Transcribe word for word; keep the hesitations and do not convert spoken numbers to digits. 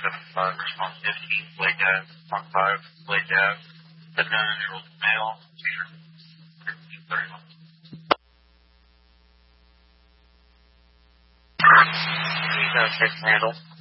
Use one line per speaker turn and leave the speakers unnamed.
seven five, response fifteen, Blade Ave, one five, Blade Ave, seven nine, Charles Mail, T-shirt, thirty-one. Please, uh, six handle.